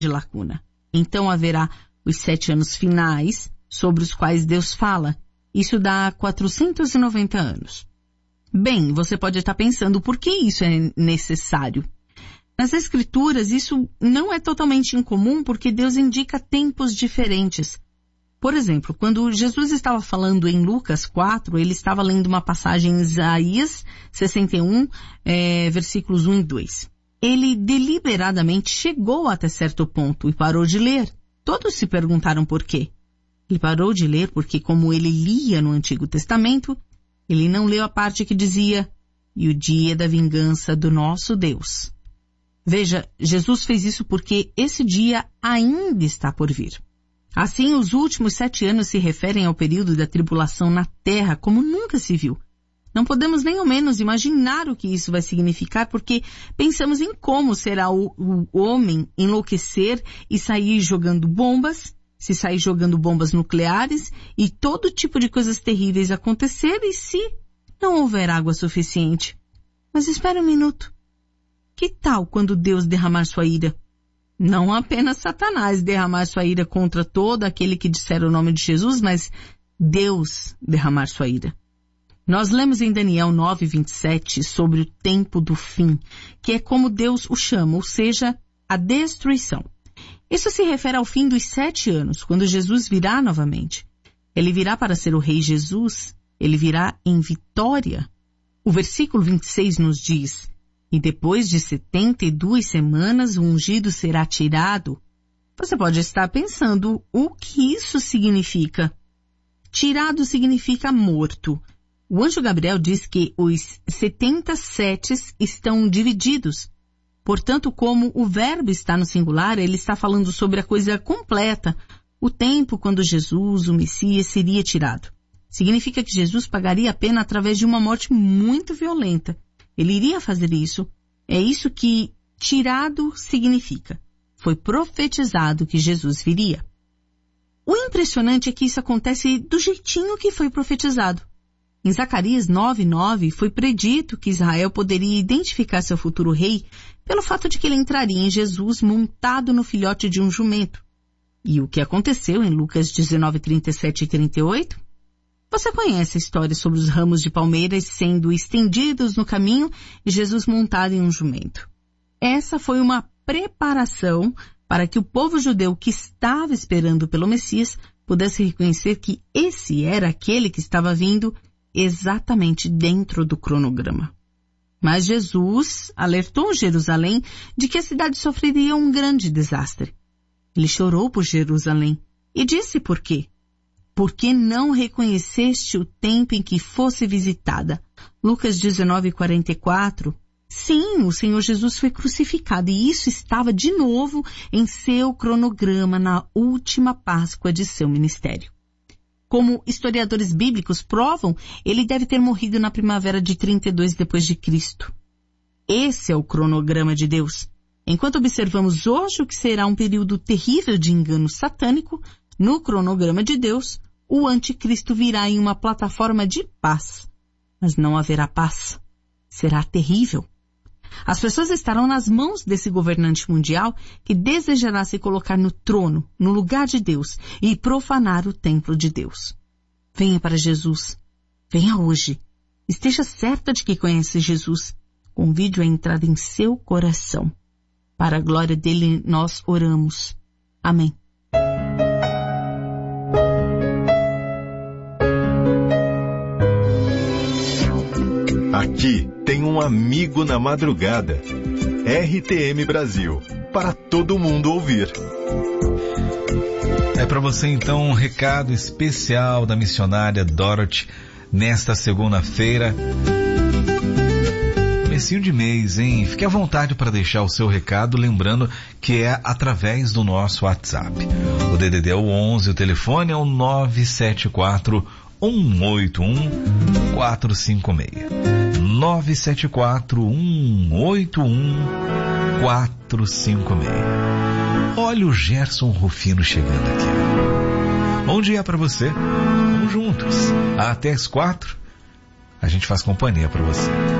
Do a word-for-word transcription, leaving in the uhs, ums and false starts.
de lacuna. Então haverá os sete anos finais, sobre os quais Deus fala. Isso dá quatrocentos e noventa anos. Bem, você pode estar pensando, por que isso é necessário? Nas Escrituras, isso não é totalmente incomum, porque Deus indica tempos diferentes. Por exemplo, quando Jesus estava falando em Lucas quatro, ele estava lendo uma passagem em Isaías sessenta e um, é, versículos um e dois. Ele deliberadamente chegou até certo ponto e parou de ler. Todos se perguntaram por quê. Ele parou de ler porque, como ele lia no Antigo Testamento, ele não leu a parte que dizia, e o dia da vingança do nosso Deus. Veja, Jesus fez isso porque esse dia ainda está por vir. Assim, os últimos sete anos se referem ao período da tribulação na terra como nunca se viu. Não podemos nem ao menos imaginar o que isso vai significar, porque pensamos em como será o, o homem enlouquecer e sair jogando bombas, se sair jogando bombas nucleares e todo tipo de coisas terríveis acontecer e se não houver água suficiente. Mas espera um minuto. Que tal quando Deus derramar sua ira? Não apenas Satanás derramar sua ira contra todo aquele que disser o nome de Jesus, mas Deus derramar sua ira. Nós lemos em Daniel nove, vinte e sete sobre o tempo do fim, que é como Deus o chama, ou seja, a destruição. Isso se refere ao fim dos sete anos, quando Jesus virá novamente. Ele virá para ser o Rei Jesus, ele virá em vitória. O versículo vinte e seis nos diz, e depois de setenta e duas semanas o ungido será tirado. Você pode estar pensando o que isso significa. Tirado significa morto. O anjo Gabriel diz que os setenta setes estão divididos. Portanto, como o verbo está no singular, ele está falando sobre a coisa completa, o tempo quando Jesus, o Messias, seria tirado. Significa que Jesus pagaria a pena através de uma morte muito violenta. Ele iria fazer isso. É isso que tirado significa. Foi profetizado que Jesus viria. O impressionante é que isso acontece do jeitinho que foi profetizado. Em Zacarias nove, nove, foi predito que Israel poderia identificar seu futuro rei pelo fato de que ele entraria em Jesus montado no filhote de um jumento. E o que aconteceu em Lucas dezenove, trinta e sete e trinta e oito? Você conhece a história sobre os ramos de palmeiras sendo estendidos no caminho e Jesus montado em um jumento. Essa foi uma preparação para que o povo judeu que estava esperando pelo Messias pudesse reconhecer que esse era aquele que estava vindo exatamente dentro do cronograma. Mas Jesus alertou Jerusalém de que a cidade sofreria um grande desastre. Ele chorou por Jerusalém e disse por quê. Porque não reconheceste o tempo em que fosse visitada. Lucas dezenove, quarenta e quatro. Sim, o Senhor Jesus foi crucificado e isso estava de novo em seu cronograma na última Páscoa de seu ministério. Como historiadores bíblicos provam, ele deve ter morrido na primavera de trinta e dois depois de Cristo. Esse é o cronograma de Deus. Enquanto observamos hoje o que será um período terrível de engano satânico, no cronograma de Deus, o anticristo virá em uma plataforma de paz. Mas não haverá paz. Será terrível. As pessoas estarão nas mãos desse governante mundial que desejará se colocar no trono, no lugar de Deus, e profanar o templo de Deus. Venha para Jesus. Venha hoje. Esteja certa de que conhece Jesus. Convide-o a entrar em seu coração. Para a glória dele nós oramos. Amém. Aqui tem um amigo na madrugada. R T M Brasil, para todo mundo ouvir. É para você então um recado especial da missionária Dorothy nesta segunda-feira. Comecinho de mês, hein? Fique à vontade para deixar o seu recado, lembrando que é através do nosso WhatsApp. O D D D é o onze, o telefone é o nove sete quatro, um oito um, quatro cinco seis. nove sete quatro, um oito um, quatro cinco seis. Olha o Gerson Rufino chegando aqui. Bom dia para você. Vamos juntos. Até as quatro. A gente faz companhia para você.